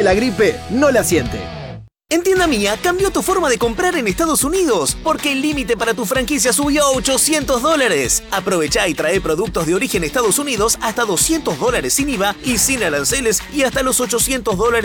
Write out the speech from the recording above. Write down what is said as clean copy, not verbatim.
la gripe no la siente. En Tienda Mía cambió tu forma de comprar en Estados Unidos porque el límite para tu franquicia subió a $800. Aprovecha y trae productos de origen Estados Unidos hasta $200 sin IVA y sin aranceles y hasta los $800